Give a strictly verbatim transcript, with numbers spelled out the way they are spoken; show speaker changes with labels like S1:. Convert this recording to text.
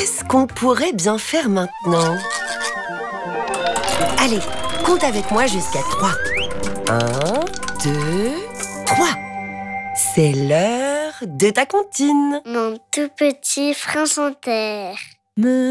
S1: Qu'est-ce qu'on pourrait bien faire maintenant? Allez, compte avec moi jusqu'à trois. Un, deux, trois. C'est l'heure de ta comptine.
S2: Mon tout petit prince en terre.
S3: Me